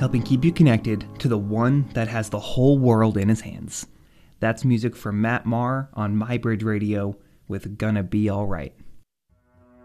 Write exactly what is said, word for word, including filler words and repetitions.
helping keep you connected to the one that has the whole world in his hands. That's music from Matt Maher on MyBridge Radio with Gonna Be Alright.